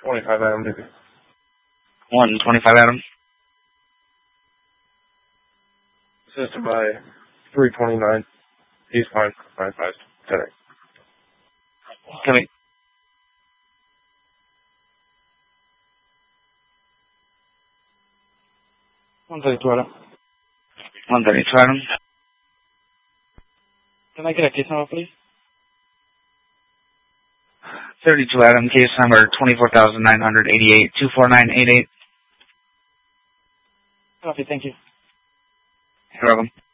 25 Adam, Duke. 125 Adam. Assisted by 329. He's fine. 95. 10. Coming. 132 Adam. 132 Adam. Can I get a case number, please? 32 Adam, case number 24,988, 24988. Okay, thank you. You're welcome.